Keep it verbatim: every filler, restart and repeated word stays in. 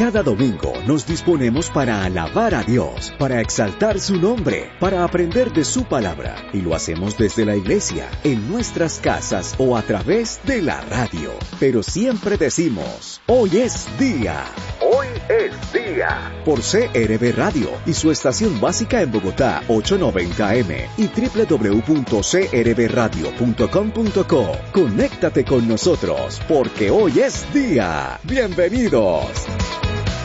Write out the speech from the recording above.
Cada domingo nos disponemos para alabar a Dios, para exaltar su nombre, para aprender de su palabra. Y lo hacemos desde la iglesia, en nuestras casas o a través de la radio. Pero siempre decimos, hoy es día. Hoy es día. Por C R B Radio y su estación básica en Bogotá, ochocientos noventa eme y doble u doble u doble u punto c r b radio punto com punto co. Conéctate con nosotros, porque hoy es día. ¡Bienvenidos!